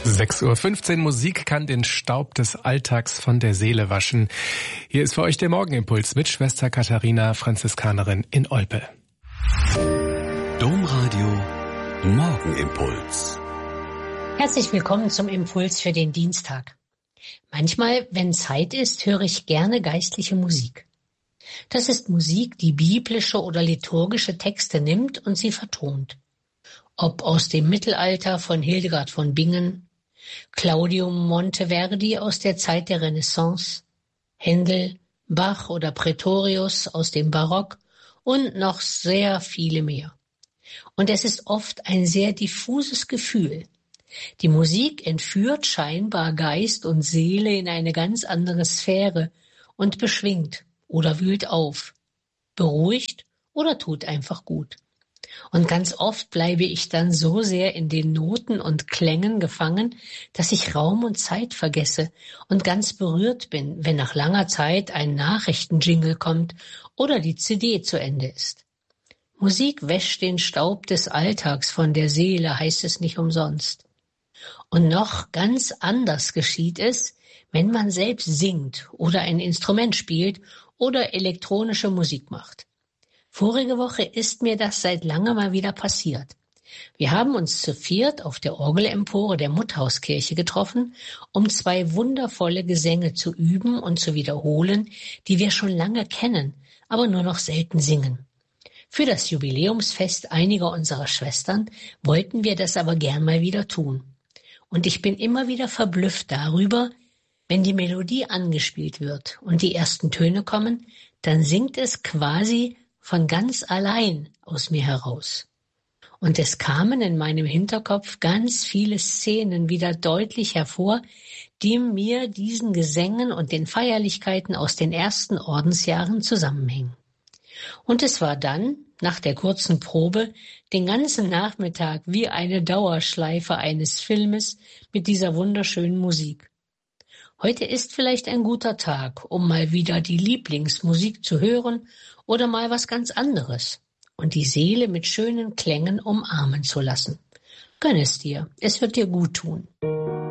6:15 Uhr. Musik kann den Staub des Alltags von der Seele waschen. Hier ist für euch der Morgenimpuls mit Schwester Katharina, Franziskanerin in Olpe. Domradio Morgenimpuls. Herzlich willkommen zum Impuls für den Dienstag. Manchmal, wenn Zeit ist, höre ich gerne geistliche Musik. Das ist Musik, die biblische oder liturgische Texte nimmt und sie vertont. Ob aus dem Mittelalter von Hildegard von Bingen, Claudio Monteverdi aus der Zeit der Renaissance, Händel, Bach oder Praetorius aus dem Barock und noch sehr viele mehr. Und es ist oft ein sehr diffuses Gefühl. Die Musik entführt scheinbar Geist und Seele in eine ganz andere Sphäre und beschwingt oder wühlt auf, beruhigt oder tut einfach gut. Und ganz oft bleibe ich dann so sehr in den Noten und Klängen gefangen, dass ich Raum und Zeit vergesse und ganz berührt bin, wenn nach langer Zeit ein Nachrichtenjingle kommt oder die CD zu Ende ist. Musik wäscht den Staub des Alltags von der Seele, heißt es nicht umsonst. Und noch ganz anders geschieht es, wenn man selbst singt oder ein Instrument spielt oder elektronische Musik macht. Vorige Woche ist mir das seit langem mal wieder passiert. Wir haben uns zu viert auf der Orgelempore der Mutthauskirche getroffen, um 2 wundervolle Gesänge zu üben und zu wiederholen, die wir schon lange kennen, aber nur noch selten singen. Für das Jubiläumsfest einiger unserer Schwestern wollten wir das aber gern mal wieder tun. Und ich bin immer wieder verblüfft darüber, wenn die Melodie angespielt wird und die ersten Töne kommen, dann singt es quasi von ganz allein aus mir heraus. Und es kamen in meinem Hinterkopf ganz viele Szenen wieder deutlich hervor, die mir diesen Gesängen und den Feierlichkeiten aus den ersten Ordensjahren zusammenhängen. Und es war dann, nach der kurzen Probe, den ganzen Nachmittag wie eine Dauerschleife eines Filmes mit dieser wunderschönen Musik. Heute ist vielleicht ein guter Tag, um mal wieder die Lieblingsmusik zu hören oder mal was ganz anderes und die Seele mit schönen Klängen umarmen zu lassen. Gönn es dir, es wird dir gut tun.